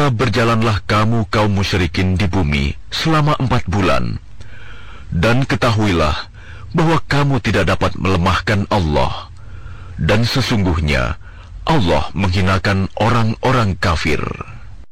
Maka berjalanlah kamu kaum musyrikin di bumi selama 4 bulan. Dan ketahuilah bahwa kamu tidak dapat melemahkan Allah. Dan sesungguhnya Allah menghinakan orang-orang kafir.